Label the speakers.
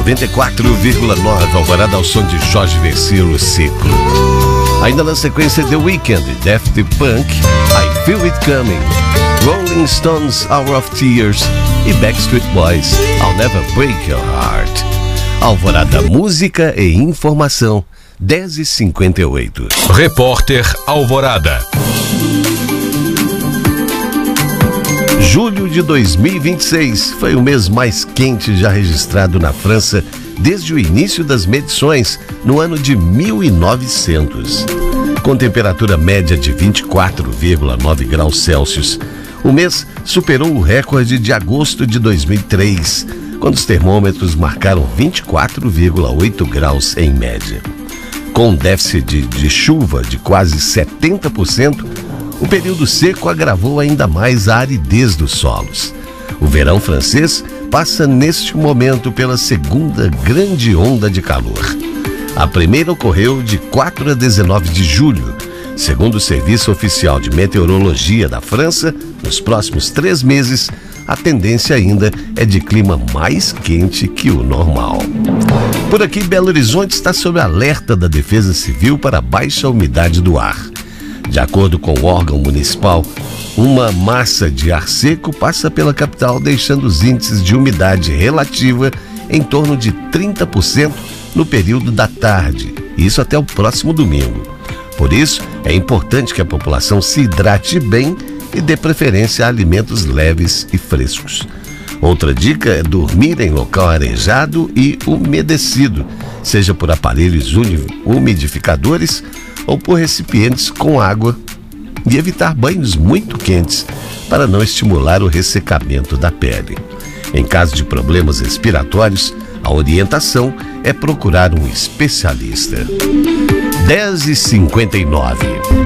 Speaker 1: 94,9, Alvorada ao som de Jorge Vercillo, Seco. Ainda na sequência, The Weeknd, Daft Punk, I Feel It Coming, Rolling Stones, Hour of Tears e Backstreet Boys, I'll Never Break Your Heart. Alvorada, música e informação, 10h58.
Speaker 2: Repórter Alvorada.
Speaker 1: Julho de 2026 foi o mês mais quente já registrado na França desde o início das medições, no ano de 1900. Com temperatura média de 24,9 graus Celsius, o mês superou o recorde de agosto de 2003, quando os termômetros marcaram 24,8 graus em média. Com um déficit de chuva de quase 70%, o período seco agravou ainda mais a aridez dos solos. O verão francês passa neste momento pela segunda grande onda de calor. A primeira ocorreu de 4 a 19 de julho. Segundo o Serviço Oficial de Meteorologia da França, nos próximos 3 meses, a tendência ainda é de clima mais quente que o normal. Por aqui, Belo Horizonte está sob alerta da Defesa Civil para baixa umidade do ar. De acordo com o órgão municipal, uma massa de ar seco passa pela capital, deixando os índices de umidade relativa em torno de 30% no período da tarde, isso até o próximo domingo. Por isso, é importante que a população se hidrate bem e dê preferência a alimentos leves e frescos. Outra dica é dormir em local arejado e umedecido, seja por aparelhos umidificadores ou por recipientes com água, e evitar banhos muito quentes para não estimular o ressecamento da pele. Em caso de problemas respiratórios, a orientação é procurar um especialista. 10h59.